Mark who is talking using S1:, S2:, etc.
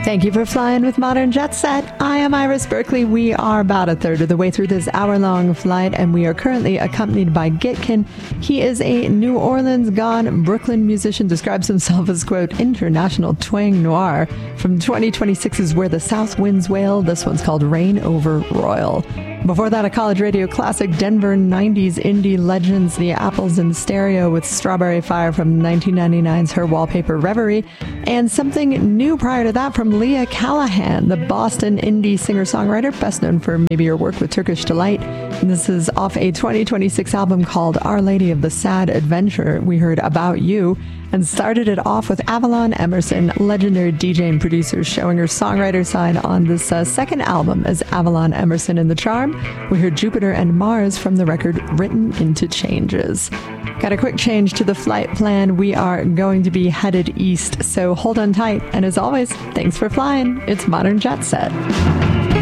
S1: Thank you for flying with Modern Jet Set. I am Iris Berkeley. We are about a third of the way through this hour-long flight, and we are currently accompanied by Gitkin. He is a New Orleans-gone Brooklyn musician, describes himself as, quote, international twang noir. From 2026's Where the South Winds Wail, this one's called Rain Over Royal. Before that, a college radio classic, Denver 90s indie legends, The Apples in Stereo with Strawberry Fire from 1999's Her Wallpaper Reverie, and something new prior to that from Leah Callahan, the Boston indie singer-songwriter, best known for maybe her work with Turkish Delight. And this is off a 2026 album called Our Lady of the Sad Adventure. We heard About You, and started it off with Avalon Emerson, legendary DJ and producer, showing her songwriter side on this second album as Avalon Emerson and the Charm. We heard Jupiter and Mars from the record Written into Changes. Got a quick change to the flight plan. We are going to be headed east, so hold on tight. And as always, thanks for flying. It's Modern Jet Set.